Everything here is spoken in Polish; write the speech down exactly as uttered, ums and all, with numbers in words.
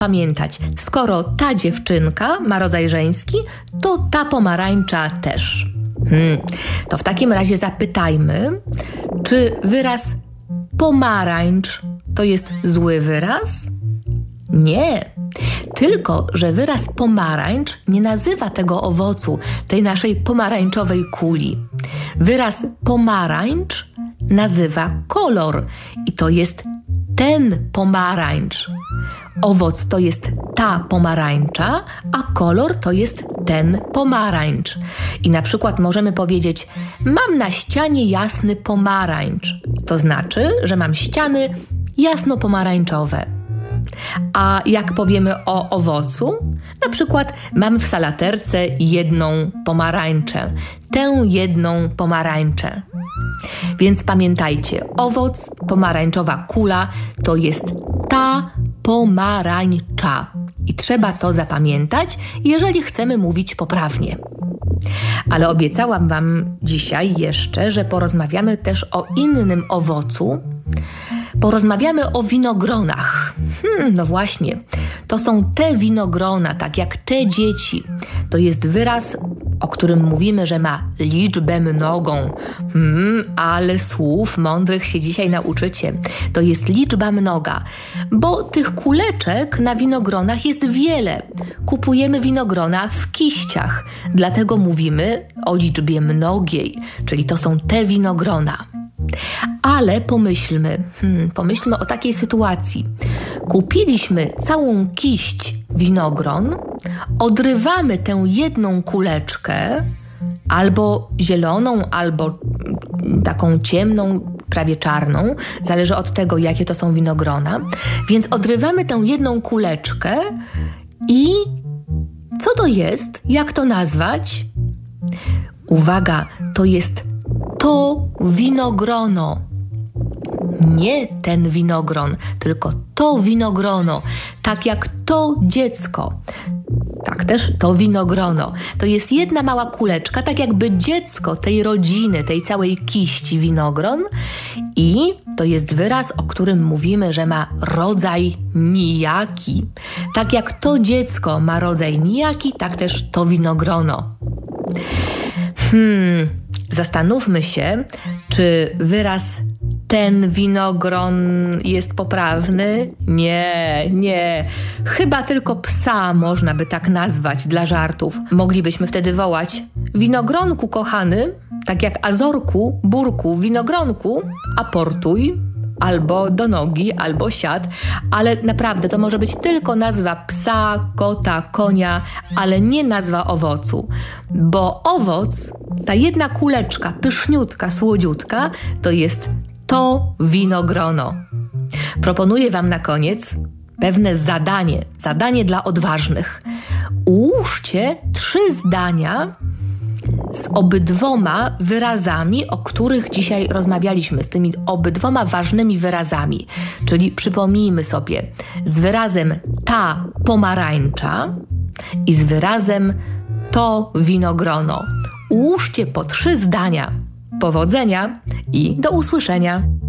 pamiętać, skoro ta dziewczynka ma rodzaj żeński, to ta pomarańcza też. Hmm. To w takim razie zapytajmy, czy wyraz pomarańcz to jest zły wyraz? Nie. Tylko że wyraz pomarańcz nie nazywa tego owocu, tej naszej pomarańczowej kuli. Wyraz pomarańcz nazywa kolor i to jest ten pomarańcz. Owoc to jest ta pomarańcza, a kolor to jest ten pomarańcz. I na przykład możemy powiedzieć: mam na ścianie jasny pomarańcz. To znaczy, że mam ściany jasno-pomarańczowe. A jak powiemy o owocu? Na przykład mam w salaterce jedną pomarańczę. Tę jedną pomarańczę. Więc pamiętajcie, owoc, pomarańczowa kula to jest ta pomarańcza. I trzeba to zapamiętać, jeżeli chcemy mówić poprawnie. Ale obiecałam wam dzisiaj jeszcze, że porozmawiamy też o innym owocu. Porozmawiamy o winogronach. Hmm, no właśnie, to są te winogrona, tak jak te dzieci. To jest wyraz, o którym mówimy, że ma liczbę mnogą. Hmm, ale słów mądrych się dzisiaj nauczycie. To jest liczba mnoga, bo tych kuleczek na winogronach jest wiele. Kupujemy winogrona w kiściach, dlatego mówimy o liczbie mnogiej, czyli to są te winogrona. Ale pomyślmy, hmm, pomyślmy o takiej sytuacji. Kupiliśmy całą kiść winogron, odrywamy tę jedną kuleczkę, albo zieloną, albo taką ciemną, prawie czarną, zależy od tego, jakie to są winogrona, więc odrywamy tę jedną kuleczkę i co to jest? Jak to nazwać? Uwaga, to jest to winogrono. Nie ten winogron, tylko to winogrono. Tak jak to dziecko. Tak też to winogrono. To jest jedna mała kuleczka, tak jakby dziecko tej rodziny, tej całej kiści winogron. I to jest wyraz, o którym mówimy, że ma rodzaj nijaki. Tak jak to dziecko ma rodzaj nijaki, tak też to winogrono. Hmm, zastanówmy się, czy wyraz ten winogron jest poprawny? Nie, nie. Chyba tylko psa można by tak nazwać dla żartów. Moglibyśmy wtedy wołać: winogronku kochany, tak jak Azorku, Burku, winogronku, aportuj, albo do nogi, albo siad. Ale naprawdę to może być tylko nazwa psa, kota, konia, ale nie nazwa owocu. Bo owoc, ta jedna kuleczka, pyszniutka, słodziutka, to jest to winogrono. Proponuję wam na koniec pewne zadanie, zadanie dla odważnych. Ułóżcie trzy zdania z obydwoma wyrazami, o których dzisiaj rozmawialiśmy, z tymi obydwoma ważnymi wyrazami. Czyli przypomnijmy sobie, z wyrazem ta pomarańcza i z wyrazem to winogrono. Ułóżcie po trzy zdania. Powodzenia i do usłyszenia.